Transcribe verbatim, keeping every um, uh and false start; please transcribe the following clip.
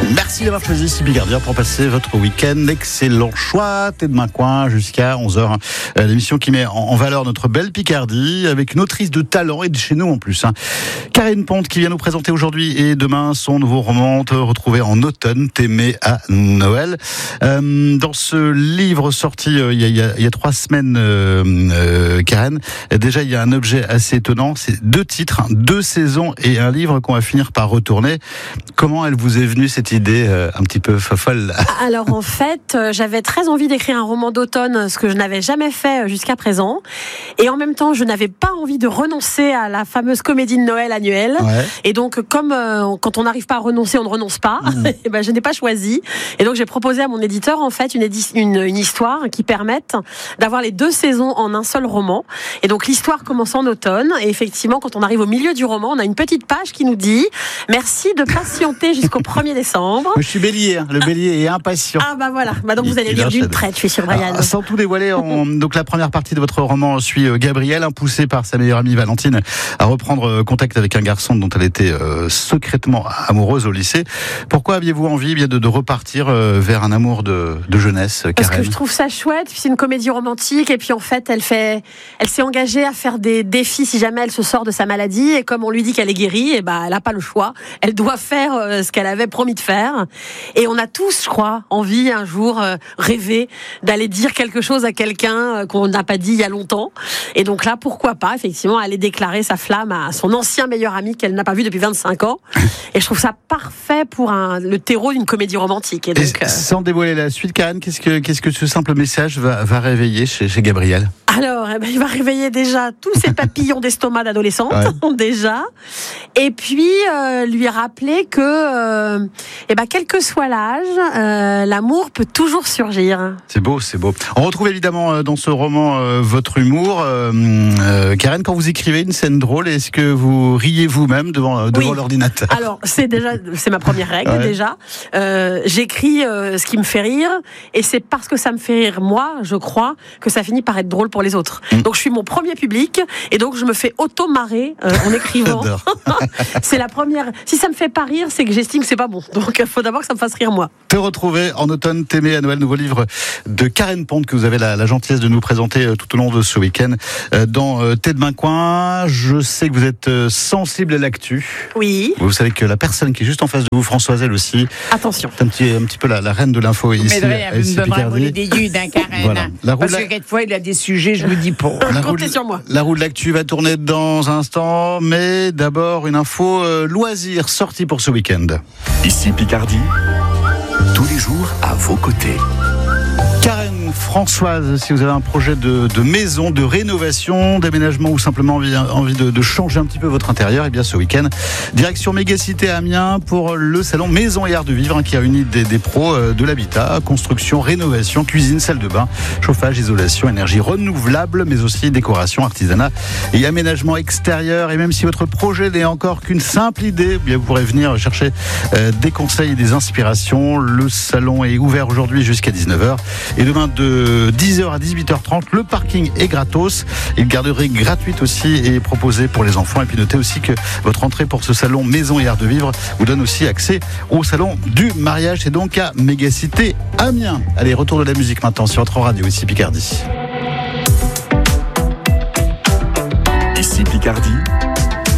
Merci d'avoir choisi Ici Picardie pour passer votre week-end. Excellent choix, Thé Demain Coin jusqu'à onze heures. L'émission qui met en valeur notre belle Picardie avec une autrice de talent et de chez nous en plus. Karine Ponte qui vient nous présenter aujourd'hui et demain son nouveau roman retrouvé en automne, T'aimer à Noël. Euh, dans ce livre sorti euh, il, y a, il, y a, il y a trois semaines, euh, euh, Karen, déjà il y a un objet assez étonnant. C'est deux titres, deux saisons et un livre qu'on va finir par retourner. Comment elle vous est venue cette idée euh, un petit peu folle? Alors en fait, euh, j'avais très envie d'écrire un roman d'automne, ce que je n'avais jamais fait jusqu'à présent. Et en même temps, je n'avais pas envie de renoncer à la fameuse comédie de Noël annuelle. Ouais. Et donc, comme euh, quand on n'arrive pas à renoncer, on ne renonce pas, mmh. et ben, je n'ai pas choisi. Et donc, j'ai proposé à mon éditeur, en fait, une, édi- une, une histoire qui permette d'avoir les deux saisons en un seul roman. Et donc, l'histoire commence en automne. Et effectivement, quand on arrive au milieu du roman, on a une petite page qui nous dit « Merci de patienter jusqu'au premier décembre ». Je suis bélier, hein. Le bélier est impatient. Ah bah voilà, bah donc vous allez lire d'une traite, je suis sûre, Brian. Alors, sans tout dévoiler, on, donc la première partie de votre roman suit Gabrielle, poussée par sa meilleure amie Valentine à reprendre contact avec un garçon dont elle était euh, secrètement amoureuse au lycée. Pourquoi aviez-vous envie bien de, de repartir euh, vers un amour de, de jeunesse, Karen? Parce que je trouve ça chouette, c'est une comédie romantique et puis en fait elle fait, elle s'est engagée à faire des défis si jamais elle se sort de sa maladie et comme on lui dit qu'elle est guérie, et bah elle n'a pas le choix, elle doit faire euh, ce qu'elle avait promis de faire et on a tous, je crois, envie un jour euh, rêver d'aller dire quelque chose à quelqu'un euh, qu'on n'a pas dit il y a longtemps et donc là pourquoi pas effectivement aller déclarer sa flamme à son ancien meilleur ami qu'elle n'a pas vu depuis vingt-cinq ans et je trouve ça parfait pour un, le terreau d'une comédie romantique et donc, et sans euh... dévoiler la suite, Karen, qu'est-ce que, qu'est-ce que ce simple message va, va réveiller chez, chez Gabrielle? Alors, eh ben, il va réveiller déjà tous ces papillons d'estomac d'adolescente, ouais. déjà, et puis euh, lui rappeler que, euh, eh ben, quel que soit l'âge, euh, l'amour peut toujours surgir. C'est beau, c'est beau. On retrouve évidemment euh, dans ce roman euh, votre humour. Euh, euh, Karen, quand vous écrivez une scène drôle, est-ce que vous riez vous-même devant, euh, devant oui. l'ordinateur? Alors, c'est déjà, c'est ma première règle ouais. déjà. Euh, j'écris euh, ce qui me fait rire, et c'est parce que ça me fait rire moi, je crois, que ça finit par être drôle pour les autres. Mmh. Donc je suis mon premier public et donc je me fais auto-marrer euh, en écrivant. C'est la première. Si ça me fait pas rire, c'est que j'estime que c'est pas bon. Donc il faut d'abord que ça me fasse rire moi. Te retrouver en automne, T'aimer à Noël, nouveau livre de Karine Ponte que vous avez la, la gentillesse de nous présenter euh, tout au long de ce week-end euh, dans euh, Thé Demain Coin. Je sais que vous êtes euh, sensible à l'actu. Oui. Vous savez que la personne qui est juste en face de vous, Françoise, elle aussi. Attention. C'est un petit, un petit peu la, la reine de l'info ici. Mais rien, vous me donnerez des yudes, hein, Karen. Voilà. La Parce que quelquefois il a des sujets, je vous dis pas. La roue, sur moi. La roue de l'actu va tourner dans un instant, mais d'abord une info euh, loisir sortie pour ce week-end. Ici Picardie, tous les jours à vos côtés. Karen, Françoise, si vous avez un projet de, de maison, de rénovation, d'aménagement ou simplement envie, envie de, de changer un petit peu votre intérieur, et bien ce week-end, direction Mégacité à Amiens pour le salon Maison et Art de Vivre hein, qui réunit des, des pros euh, de l'habitat, construction, rénovation, cuisine, salle de bain, chauffage, isolation, énergie renouvelable, mais aussi décoration, artisanat et aménagement extérieur. Et même si votre projet n'est encore qu'une simple idée, bien vous pourrez venir chercher euh, des conseils et des inspirations. Le salon est ouvert aujourd'hui jusqu'à dix-neuf heures. Et demain de dix heures à dix-huit heures trente, le parking est gratos. Une garderie gratuite aussi est proposée pour les enfants. Et puis notez aussi que votre entrée pour ce salon Maison et Art de Vivre vous donne aussi accès au salon du mariage. C'est donc à Mégacité Amiens. Allez, retour de la musique maintenant sur votre radio, ici Picardie. Ici Picardie,